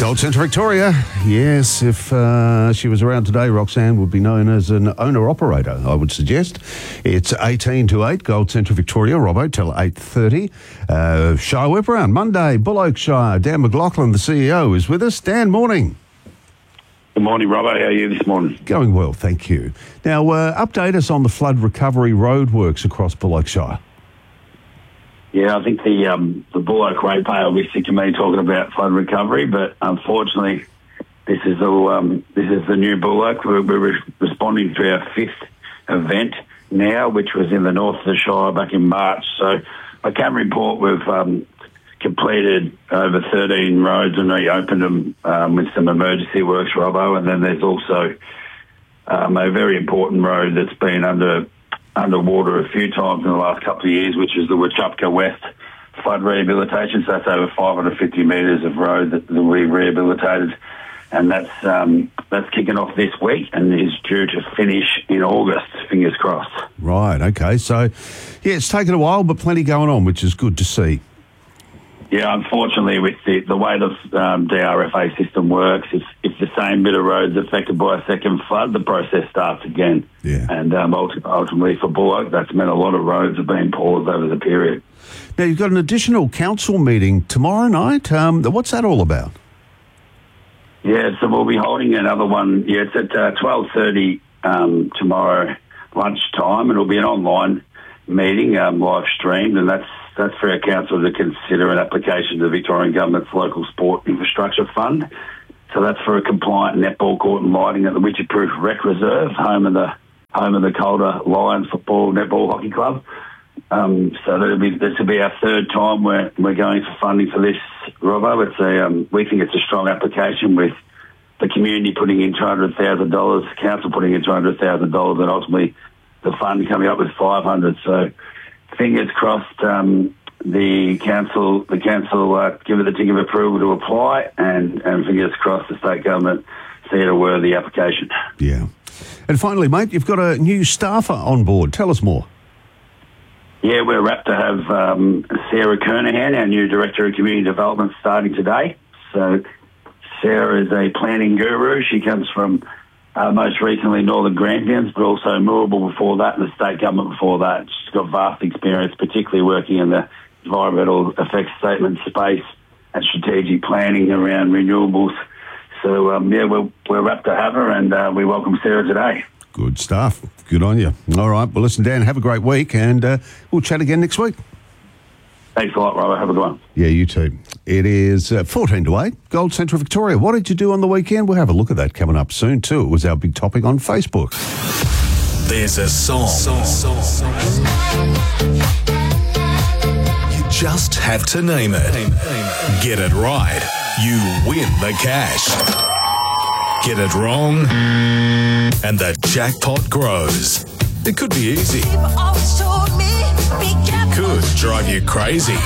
Gold Centre Victoria. Yes, if she was around today, Roxanne would be known as an owner-operator, I would suggest. It's 18 to 8, Gold Centre Victoria, Robbo, till 8:30. Shire Whip Around, Monday, Bull Oak Shire. Dan McLaughlin, the CEO, is with us. Dan, morning. Good morning, Robbo. How are you this morning? Going well, thank you. Now, update us on the flood recovery roadworks across Bull Oak Shire. Yeah, I think the Bull Oak ratepayer will be sick of me talking about flood recovery, but unfortunately, this is the new Bull Oak. We're responding to our fifth event now, which was in the north of the Shire back in March. So I can report we've completed over 13 roads and reopened them with some emergency works, Robbo, and then there's also a very important road that's been underwater a few times in the last couple of years, which is the Wachupka West flood rehabilitation. So that's over 550 metres of road that we rehabilitated, and that's kicking off this week and is due to finish in August, fingers crossed. Right, okay. So, yeah, it's taken a while, but plenty going on, which is good to see. Yeah, unfortunately, with the way the DRFA system works, if the same bit of road's affected by a second flood, the process starts again. Yeah. And ultimately for Bull Oak, that's meant a lot of roads have been paused over the period. Now, you've got an additional council meeting tomorrow night. What's that all about? Yeah, so we'll be holding another one. Yeah, it's at 12:30 tomorrow lunchtime. It'll be an online meeting, live streamed, and that's for our council to consider an application to the Victorian Government's Local Sport Infrastructure Fund. So that's for a compliant netball court and lighting at the Wycheproof Rec Reserve, home of the Calder Lions Football Netball Hockey Club. So this will be our third time we're going for funding for this, Robbo. We think it's a strong application with the community putting in $200,000, council putting in $200,000, and ultimately the fund coming up with $500,000. So fingers crossed, the council give it the tick of approval to apply, and fingers crossed the state government see it a worthy application. Yeah. And finally, mate, you've got a new staffer on board. Tell us more. Yeah, we're rapt to have Sarah Kernahan, our new Director of Community Development, starting today. So Sarah is a planning guru. She comes from most recently Northern Grampians, but also Moorabool before that and the state government before that. She's got vast experience, particularly working in the environmental effects statement space and strategic planning around renewables. So, we're rapt to have her, and we welcome Sarah today. Good stuff. Good on you. All right. Well, listen, Dan, have a great week, and we'll chat again next week. Thanks a lot, Robert. Have a good one. Yeah, you too. It is 14 to 8, Gold Centre Victoria. What did you do on the weekend? We'll have a look at that coming up soon too. It was our big topic on Facebook. There's a song. You just have to name it. Get it right, you win the cash. Get it wrong, and the jackpot grows. It could be easy. It could drive you crazy.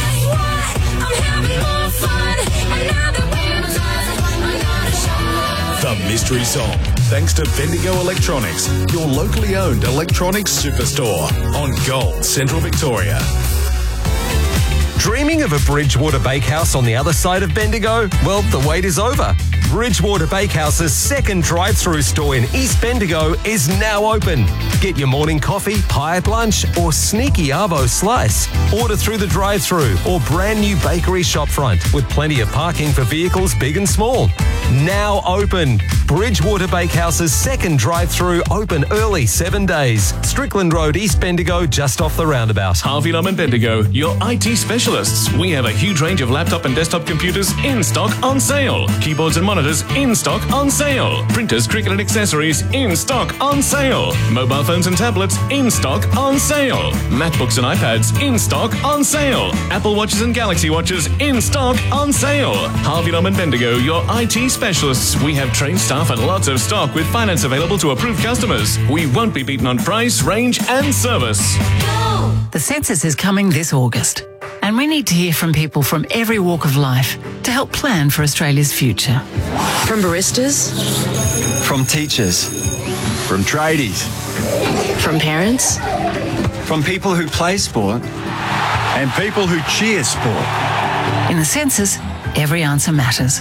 The mystery song, thanks to Bendigo Electronics, your locally owned electronics superstore on Gold Central Victoria. Dreaming of a Bridgewater Bakehouse on the other side of Bendigo? Well, the wait is over. Bridgewater Bakehouse's second drive-through store in East Bendigo is now open. Get your morning coffee, pie lunch, or sneaky arvo slice. Order through the drive-through or brand new bakery shopfront with plenty of parking for vehicles big and small. Now open. Bridgewater Bakehouse's second drive-through open early 7 days. Strickland Road, East Bendigo, just off the roundabout. Harvey Norman Bendigo, your IT specialists. We have a huge range of laptop and desktop computers in stock on sale. Keyboards and monitors in stock on sale. Printers, cricket and accessories in stock on sale. Mobile phones and tablets in stock on sale. MacBooks and iPads in stock on sale. Apple Watches and Galaxy Watches in stock on sale. Harvey Norman Bendigo, your IT specialists. We have trained staff and lots of stock with finance available to approved customers. We won't be beaten on price, range and service. The census is coming this August, and we need to hear from people from every walk of life to help plan for Australia's future. From baristas, from teachers, from tradies, from parents, from people who play sport and people who cheer sport. In the census, every answer matters.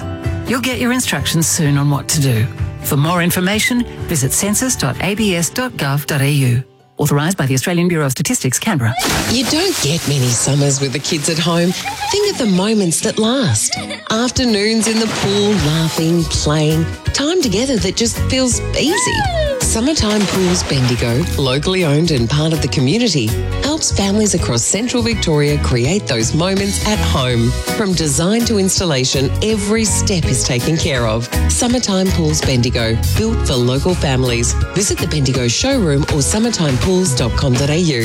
You'll get your instructions soon on what to do. For more information, visit census.abs.gov.au. Authorised by the Australian Bureau of Statistics, Canberra. You don't get many summers with the kids at home. Think of the moments that last. Afternoons in the pool, laughing, playing. Time together that just feels easy. Summertime Pools Bendigo, locally owned and part of the community, helps families across central Victoria create those moments at home. From design to installation, every step is taken care of. Summertime Pools Bendigo, built for local families. Visit the Bendigo showroom or summertimepools.com.au.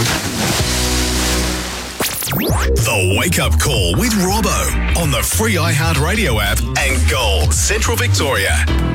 The Wake Up Call with Robbo on the free iHeartRadio app and Gold Central Victoria.